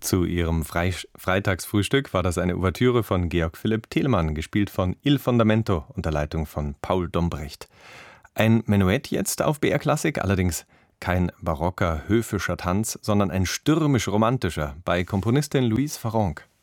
Zu ihrem Freitagsfrühstück war das eine Ouvertüre von Georg Philipp Telemann, gespielt von Il Fondamento unter Leitung von Paul Dombrecht. Ein Menuett jetzt auf BR Klassik, allerdings kein barocker, höfischer Tanz, sondern ein stürmisch-romantischer bei Komponistin Louise Farrenc.